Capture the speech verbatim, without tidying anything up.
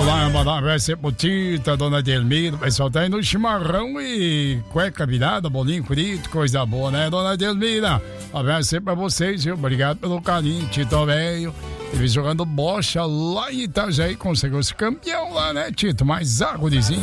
Vamos lá, mandar um abraço aí pro Tita, dona Delmira. O pessoal tá indo no chimarrão e cueca virada, bolinho frito, coisa boa, né, dona Delmira? Um abraço aí pra vocês, viu? Obrigado pelo carinho, Tito velho. Ele jogando bocha lá em Itajaí, conseguiu ser campeão lá, né, Tito? Mais agudzinho.